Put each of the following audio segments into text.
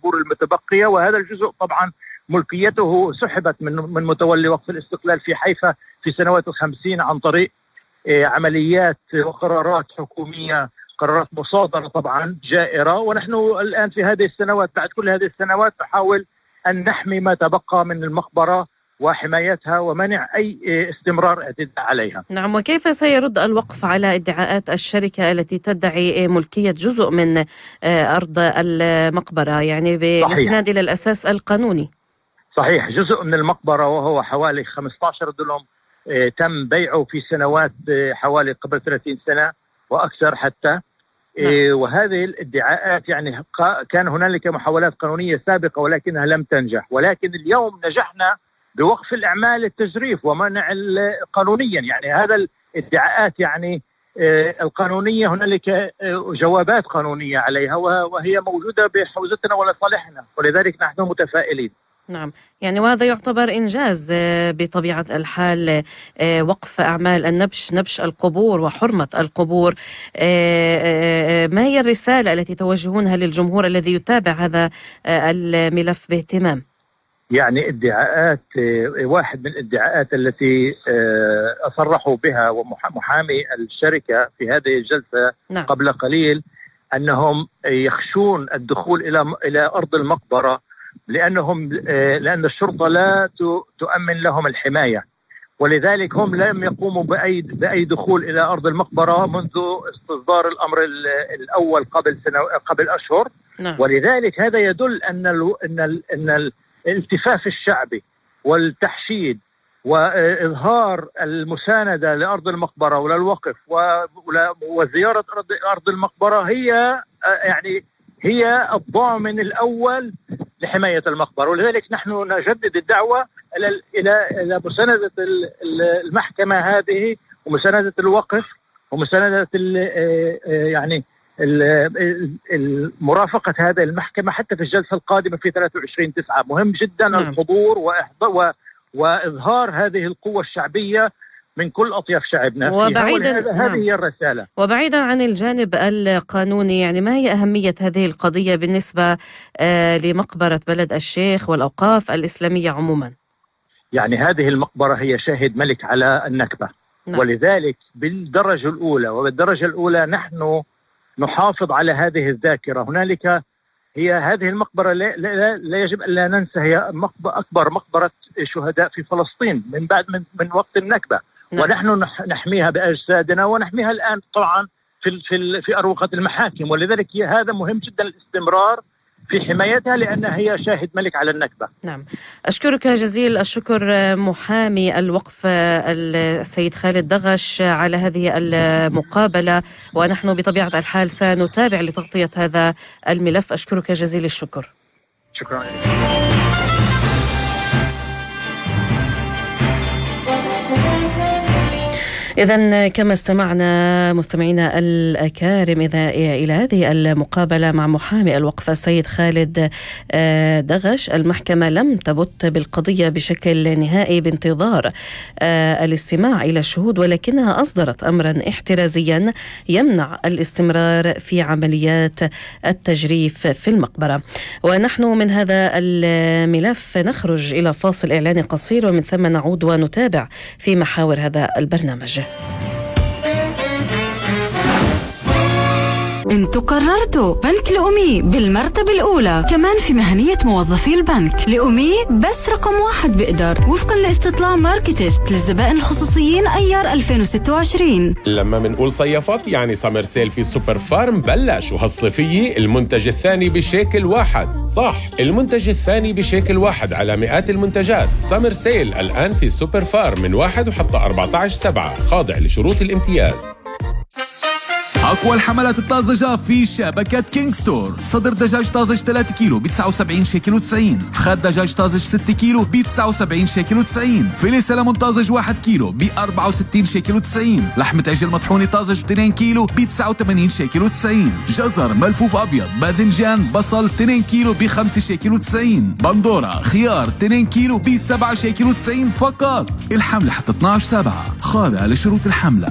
القبور المتبقية. وهذا الجزء طبعا ملكيته سحبت من متولي وقف الاستقلال في حيفا في سنوات 50 عن طريق عمليات وقرارات حكومية، قرارات مصادرة طبعا جائرة. ونحن الآن في هذه السنوات، بعد كل هذه السنوات، نحاول أن نحمي ما تبقى من المقبرة وحمايتها ومنع أي استمرار اعتداء عليها. نعم، وكيف سيرد الوقف على ادعاءات الشركة التي تدعي ملكية جزء من أرض المقبرة، يعني بالاستناد إلى الأساس القانوني؟ صحيح، جزء من المقبرة وهو حوالي 15 دلم تم بيعه في سنوات حوالي قبل 30 سنة وأكثر حتى. وهذه الادعاءات يعني كان هنالك محاولات قانونية سابقة ولكنها لم تنجح، ولكن اليوم نجحنا بوقف الأعمال التجريف ومنع قانونيا. يعني هذا الادعاءات يعني القانونية هنالك جوابات قانونية عليها وهي موجودة بحوزتنا ولصالحنا، ولذلك نحن متفائلين. نعم، يعني وهذا يعتبر إنجاز بطبيعة الحال، وقف أعمال نبش القبور وحرمة القبور. ما هي الرسالة التي توجهونها للجمهور الذي يتابع هذا الملف باهتمام؟ يعني ادعاءات، واحد من الادعاءات التي أصرحوا بها ومحامي الشركة في هذه الجلسة قبل قليل أنهم يخشون الدخول إلى أرض المقبرة لأن الشرطة لا تؤمن لهم الحماية، ولذلك هم لم يقوموا بأي دخول إلى أرض المقبرة منذ استصدار الأمر الأول قبل أشهر. ولذلك هذا يدل أن الالتفاف الشعبي والتحشيد وإظهار المساندة لأرض المقبرة وللوقف وزيارة أرض المقبرة هي الضامن الأول لحماية المقبرة. ولذلك نحن نجدد الدعوة إلى مساندة المحكمة هذه ومساندة الوقف ومساندة يعني مرافقة هذه المحكمة حتى في الجلسة القادمة في 23/9. مهم جدا الحضور وإظهار هذه القوة الشعبية من كل أطياف شعبنا. هذه هي الرسالة. وبعيدا عن الجانب القانوني، يعني ما هي أهمية هذه القضية بالنسبة لمقبرة بلد الشيخ والأوقاف الإسلامية عموما؟ يعني هذه المقبرة هي شاهد ملك على النكبة. ولذلك بالدرجة الأولى نحن نحافظ من هذه الذاكرة. هنالك هذه المقبرة لا يجب أن لا ننسى، هي أكبر مقبرة شهداء في فلسطين من وقت النكبة. ونحن نحميها بأجسادنا ونحميها الآن طبعا في أروقة المحاكم. ولذلك هذا مهم جدا الاستمرار في حمايتها لأنها هي شاهد ملك على النكبة. نعم، أشكرك جزيل الشكر محامي الوقف السيد خالد دغش على هذه المقابلة، ونحن بطبيعة الحال سنتابع لتغطية هذا الملف. أشكرك جزيل الشكر. شكرا. إذن كما استمعنا مستمعينا الأكارم إلى هذه المقابلة مع محامي الوقف السيد خالد دغش، المحكمة لم تبت بالقضية بشكل نهائي بانتظار الاستماع إلى الشهود، ولكنها أصدرت أمرا احترازيا يمنع الاستمرار في عمليات التجريف في المقبرة. ونحن من هذا الملف نخرج إلى فاصل إعلاني قصير، ومن ثم نعود ونتابع في محاور هذا البرنامج. انتوا قررتوا بنك لأمي بالمرتبة الأولى، كمان في مهنية موظفي البنك. لأمي بس رقم 1 بقدر وفقا لاستطلاع ماركتست للزبائن الخصوصيين أيار 2026. لما منقول صيفات يعني سمر سيل في سوبر فارم بلش، وهالصيفية المنتج الثاني بشيكل واحد. صح، المنتج الثاني بشيكل واحد على مئات المنتجات. سمر سيل الآن في سوبر فارم من 1 وحتى 14/7، خاضع لشروط الامتياز. أقوى الحملات الطازجة في شبكة كينج ستور. صدر دجاج طازج 3 كيلو ب 79 شيكل و90. فخاد دجاج طازج 6 كيلو ب 79 شيكل و90. فيلي سلمون طازج 1 كيلو ب 64 شيكل و90. لحمة عجل مطحونة طازج 2 كيلو ب 89 شيكل و90. جزر ملفوف أبيض باذنجان بصل 2 كيلو ب 5 شيكل و90. بندورة خيار 2 كيلو ب 7 شيكل و90 فقط. الحملة حتى 12/7، خاضعة لشروط الحملة.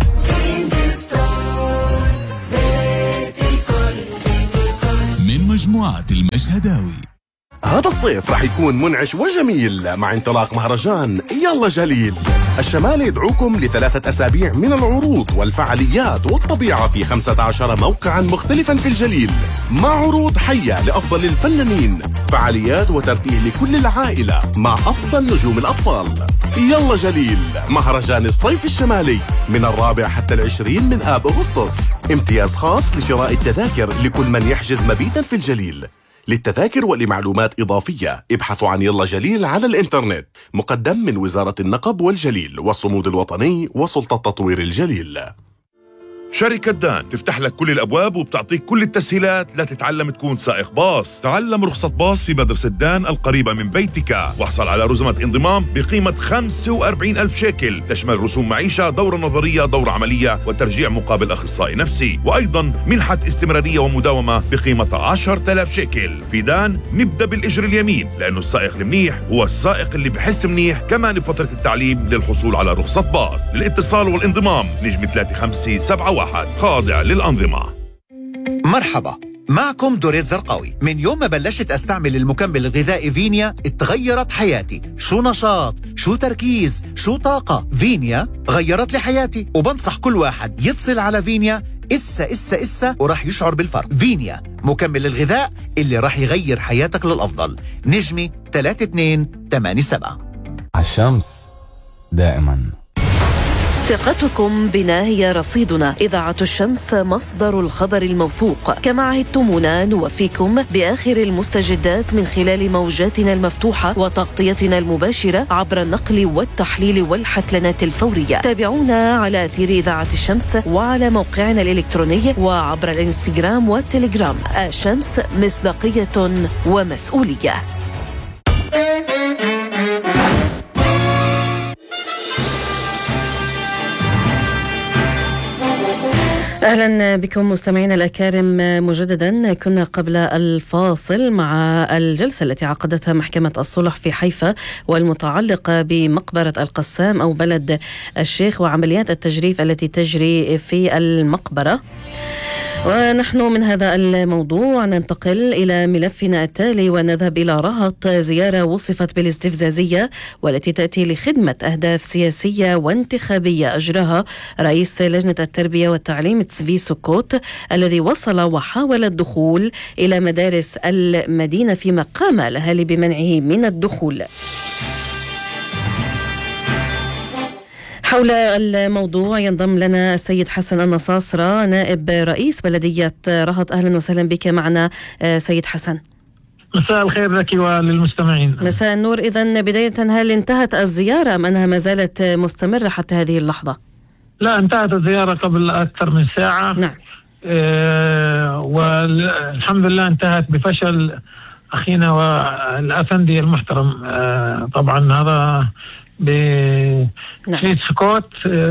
مجموعة مجموعات المشهداوي. هذا الصيف راح يكون منعش وجميل مع انطلاق مهرجان يلا جليل. الشمال يدعوكم ل3 أسابيع من العروض والفعاليات والطبيعة في 15 موقعا مختلفا في الجليل، مع عروض حية لأفضل الفنانين، فعاليات وترفيه لكل العائلة مع أفضل نجوم الأطفال. يلا جليل، مهرجان الصيف الشمالي من 4 حتى 20 من آب أغسطس. امتياز خاص لشراء التذاكر لكل من يحجز مبيتا في الجليل. للتذاكر ولمعلومات إضافية ابحثوا عن يلا جليل على الإنترنت. مقدم من وزارة النقب والجليل والصمود الوطني وسلطة تطوير الجليل. شركة دان تفتح لك كل الأبواب وبتعطيك كل التسهيلات لتتعلم تكون سائق باص. تعلم رخصة باص في مدرسة دان القريبة من بيتك، واحصل على رسوم انضمام بقيمة 45,000 شيكل، تشمل رسوم معيشة، دورة نظرية، دورة عملية، وترجيع مقابل أخصائي نفسي، وأيضا منحة استمرارية ومداومة بقيمة 10,000 شيكل. في دان نبدأ بالإجر اليمين، لأنه السائق المنيح هو السائق اللي بحس منيح كمان بفترة التعليم للحصول على رخصة باص. للاتصال والانضمام نجم 3571 خاضع للأنظمة. مرحبا، معكم دوريت زرقاوي. من يوم ما بلشت أستعمل المكمل الغذائي فينيا اتغيرت حياتي. شو نشاط، شو تركيز، شو طاقة. فينيا غيرت لي حياتي، وبنصح كل واحد يتصل على فينيا إسا وراح يشعر بالفرق. فينيا مكمل الغذاء اللي راح يغير حياتك للأفضل. نجمي 3287. الشمس دائما. ثقتكم بنا هي رصيدنا. إذاعة الشمس مصدر الخبر الموثوق. كما عهدتمونا نوفيكم بآخر المستجدات من خلال موجاتنا المفتوحة وتغطيتنا المباشرة عبر النقل والتحليل والحتلنات الفورية. تابعونا على أثير إذاعة الشمس وعلى موقعنا الإلكتروني وعبر الإنستغرام والتليجرام. الشمس مصداقية ومسؤولية. أهلا بكم مستمعينا الأكارم مجددا. كنا قبل الفاصل مع الجلسة التي عقدتها محكمة الصلح في حيفا والمتعلقة بمقبرة القسام أو بلد الشيخ وعمليات التجريف التي تجري في المقبرة. ونحن من هذا الموضوع ننتقل إلى ملفنا التالي ونذهب إلى رهط، زيارة وصفت بالاستفزازية والتي تأتي لخدمة أهداف سياسية وانتخابية أجراها رئيس لجنة التربية والتعليم تسفي سكوت، الذي وصل وحاول الدخول إلى مدارس المدينة فيما قام الأهالي بمنعه من الدخول. حول الموضوع ينضم لنا السيد حسن النصاصرة نائب رئيس بلدية رهط. أهلا وسهلا بك معنا سيد حسن. مساء الخير لك وللمستمعين. مساء النور. إذن بداية هل انتهت الزيارة أم أنها ما زالت مستمرة حتى هذه اللحظة؟ لا، انتهت الزيارة قبل أكثر من ساعة. نعم. والحمد لله انتهت بفشل أخينا والأفندي المحترم. طبعا هذا بشيء سكوت.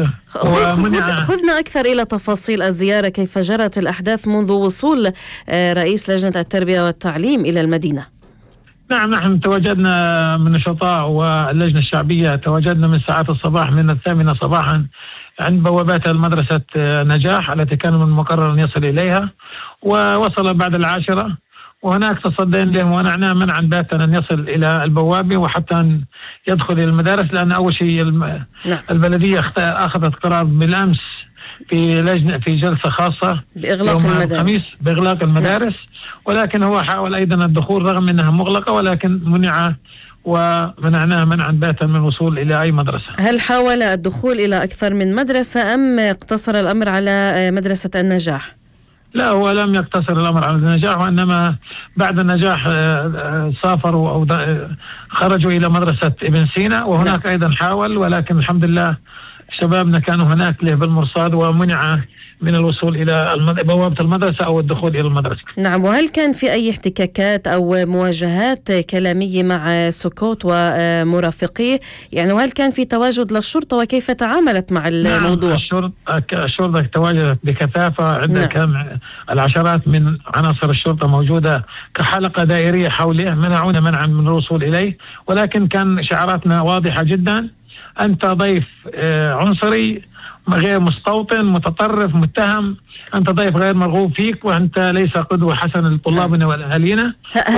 خذنا أكثر إلى تفاصيل الزيارة، كيف جرت الأحداث منذ وصول رئيس لجنة التربية والتعليم إلى المدينة؟ نعم، نحن تواجدنا من النشطاء واللجنة الشعبية، تواجدنا من ساعات الصباح من 8 صباحا عند بوابات المدرسة نجاح التي كان من المقرر أن يصل إليها، ووصل بعد 10 وهناك تصدينا له ومنعناه منعا باتا أن يصل إلى البوابة وحتى أن يدخل إلى المدارس، لأن أول شيء البلدية أخذت قرار بالأمس في جلسة خاصة بإغلاق المدارس، الخميس بإغلاق المدارس. ولكن هو حاول أيضا الدخول رغم أنها مغلقة، ولكن منع ومنعناه منعا باتا من الوصول إلى أي مدرسة. هل حاول الدخول إلى أكثر من مدرسة أم اقتصر الأمر على مدرسة النجاح؟ لا، هو لم يقتصر الأمر على النجاح، وإنما بعد النجاح سافروا أو خرجوا إلى مدرسة ابن سينا، وهناك أيضا حاول، ولكن الحمد لله شبابنا كانوا هناك له بالمرصاد ومنع من الوصول إلى بوابة المدرسة أو الدخول إلى المدرسة. نعم. وهل كان في أي احتكاكات أو مواجهات كلامية مع سكوت ومرافقيه؟ يعني وهل كان في تواجد للشرطة وكيف تعاملت مع الموضوع؟ نعم، الشرطة تواجدت بكثافة. عندنا كان العشرات من عناصر الشرطة موجودة كحلقة دائرية حوله، منعونا منعا من الوصول إليه، ولكن كان شعاراتنا واضحة جدا: أنت ضيف عنصري غير مستوطن متطرف متهم، أنت ضيف غير مرغوب فيك، وأنت ليس قدوة حسنة لطلابنا وأهالينا.